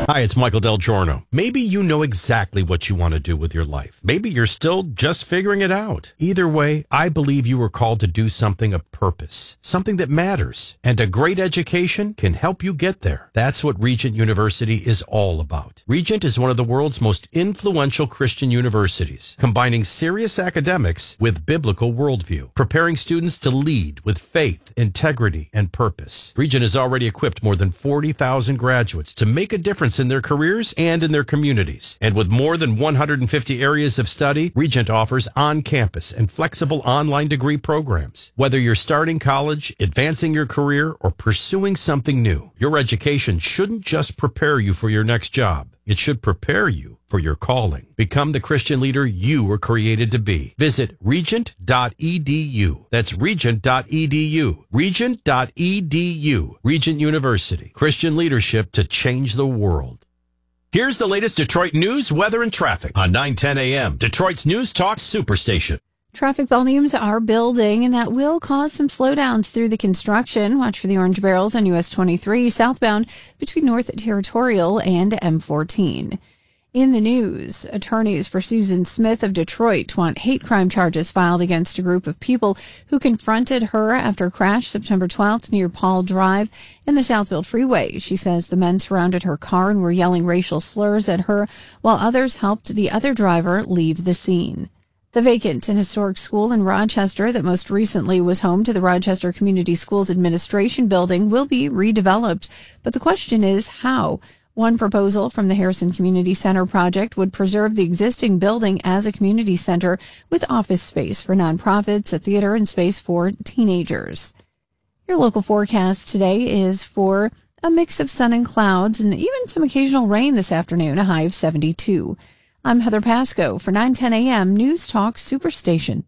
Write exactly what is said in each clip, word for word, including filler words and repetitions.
Hi, it's Michael Del Giorno. Maybe you know exactly what you want to do with your life. Maybe you're still just figuring it out. Either way, I believe you were called to do something of purpose, something that matters, and a great education can help you get there. That's what Regent University is all about. Regent is one of the world's most influential Christian universities, combining serious academics with biblical worldview, preparing students to lead with faith, integrity, and purpose. Regent has already equipped more than forty thousand graduates to make a difference in their careers and in their communities. And with more than one hundred fifty areas of study, Regent offers on-campus and flexible online degree programs. Whether you're starting college, advancing your career, or pursuing something new, your education shouldn't just prepare you for your next job. It should prepare you for your calling. Become the Christian leader you were created to be. Visit regent dot e d u. That's regent dot e d u. regent dot e d u. Regent University. Christian leadership to change the world. Here's the latest Detroit news, weather, and traffic on nine ten a m. Detroit's News Talk Superstation. Traffic volumes are building, and that will cause some slowdowns through the construction. Watch for the orange barrels on U S twenty-three southbound between North Territorial and M fourteen. In the news, attorneys for Susan Smith of Detroit want hate crime charges filed against a group of people who confronted her after a crash September twelfth near Paul Drive in the Southfield Freeway. She says the men surrounded her car and were yelling racial slurs at her, while others helped the other driver leave the scene. The vacant and historic school in Rochester that most recently was home to the Rochester Community Schools Administration building will be redeveloped. But the question is how? One proposal from the Harrison Community Center project would preserve the existing building as a community center with office space for nonprofits, a theater, and space for teenagers. Your local forecast today is for a mix of sun and clouds and even some occasional rain this afternoon, a high of seventy-two. I'm Heather Pasco for nine ten a m News Talk Superstation.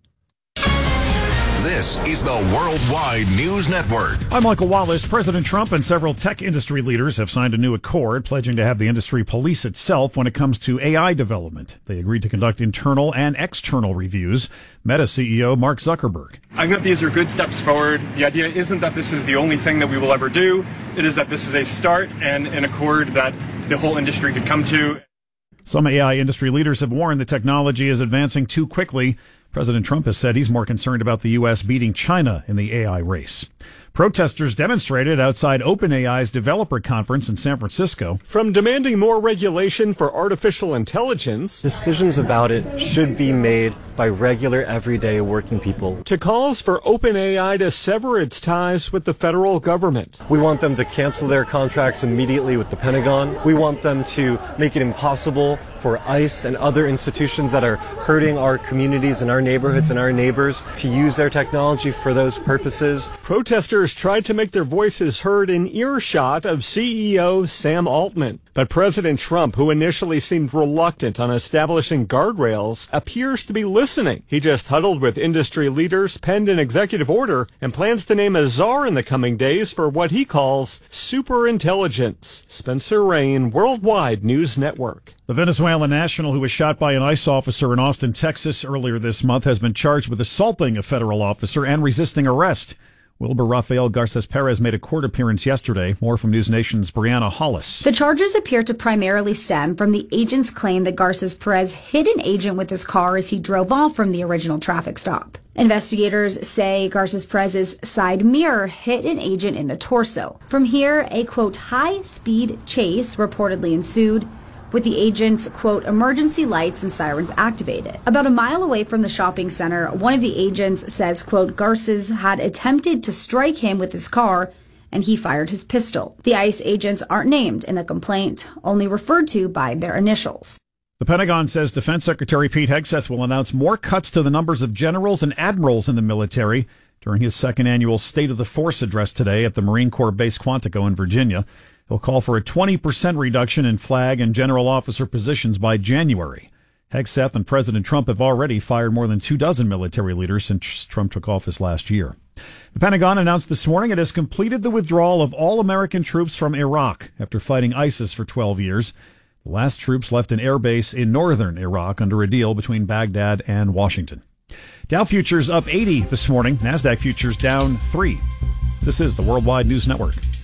This is the Worldwide News Network. I'm Michael Wallace. President Trump and several tech industry leaders have signed a new accord pledging to have the industry police itself when it comes to A I development. They agreed to conduct internal and external reviews. Meta C E O Mark Zuckerberg. I think these are good steps forward. The idea isn't that this is the only thing that we will ever do. It is that this is a start and an accord that the whole industry could come to. Some A I industry leaders have warned the technology is advancing too quickly. President Trump has said he's more concerned about the U S beating China in the A I race. Protesters demonstrated outside OpenAI's developer conference in San Francisco. From demanding more regulation for artificial intelligence, decisions about it should be made by regular, everyday working people, to calls for OpenAI to sever its ties with the federal government. We want them to cancel their contracts immediately with the Pentagon. We want them to make it impossible for ICE and other institutions that are hurting our communities and our neighborhoods and our neighbors to use their technology for those purposes. Protesters tried to make their voices heard in earshot of C E O Sam Altman. But President Trump, who initially seemed reluctant on establishing guardrails, appears to be listening. He just huddled with industry leaders, penned an executive order, and plans to name a czar in the coming days for what he calls superintelligence. Spencer Rain, Worldwide News Network. The Venezuelan national who was shot by an ICE officer in Austin, Texas earlier this month has been charged with assaulting a federal officer and resisting arrest. Wilbur Rafael Garces Perez made a court appearance yesterday. More from News Nation's Brianna Hollis. The charges appear to primarily stem from the agent's claim that Garces Perez hit an agent with his car as he drove off from the original traffic stop. Investigators say Garces Perez's side mirror hit an agent in the torso. From here, a, quote, high-speed chase reportedly ensued, with the agent's, quote, emergency lights and sirens activated. About a mile away from the shopping center, one of the agents says, quote, Garces had attempted to strike him with his car, and he fired his pistol. The ICE agents aren't named in the complaint, only referred to by their initials. The Pentagon says Defense Secretary Pete Hegseth will announce more cuts to the numbers of generals and admirals in the military during his second annual State of the Force address today at the Marine Corps Base Quantico in Virginia. He'll call for a twenty percent reduction in flag and general officer positions by January. Hegseth and President Trump have already fired more than two dozen military leaders since Trump took office last year. The Pentagon announced this morning it has completed the withdrawal of all American troops from Iraq after fighting ISIS for twelve years. The last troops left an air base in northern Iraq under a deal between Baghdad and Washington. Dow futures up eighty this morning. NASDAQ futures down three. This is the Worldwide News Network.